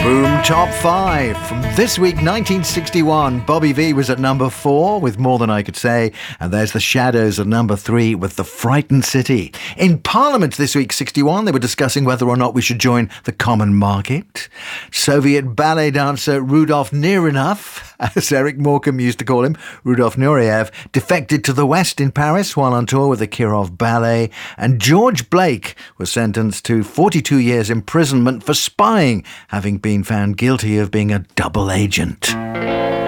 Boom Top 5 from this week, 1961. Bobby V was at number 4 with More Than I Could Say, and there's the Shadows at number 3 with The Frightened City. In Parliament this week, 61, they were discussing whether or not we should join the common market. Soviet ballet dancer Rudolf Nureyev, as Eric Morecambe used to call him, Rudolf Nureyev, defected to the West in Paris while on tour with the Kirov Ballet, and George Blake was sentenced to 42 years imprisonment for spying, having been found guilty of being a double agent.